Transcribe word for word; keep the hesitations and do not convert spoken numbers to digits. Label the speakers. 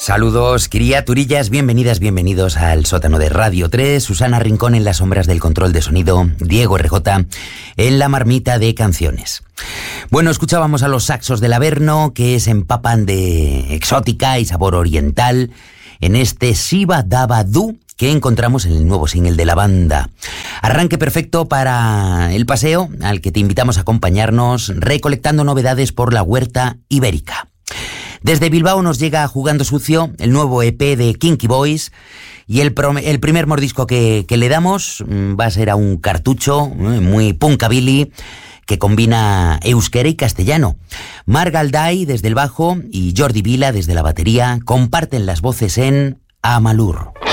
Speaker 1: Saludos, criaturillas, bienvenidas, bienvenidos al sótano de Radio tres. Susana Rincón en las sombras del control de sonido, Diego R J en la marmita de canciones. Bueno, escuchábamos a los saxos del Averno, que se empapan de exótica y sabor oriental en este Siva Daba Du, que encontramos en el nuevo single de la banda. Arranque perfecto para el paseo al que te invitamos a acompañarnos recolectando novedades por la huerta ibérica. Desde Bilbao nos llega Jugando Sucio, el nuevo E P de Kinky Boys, y el, prom- el primer mordisco que, que le damos va a ser a un cartucho muy punkabilly que combina euskera y castellano. Marc Alday desde el bajo y Jordi Vila desde la batería comparten las voces en Amalur.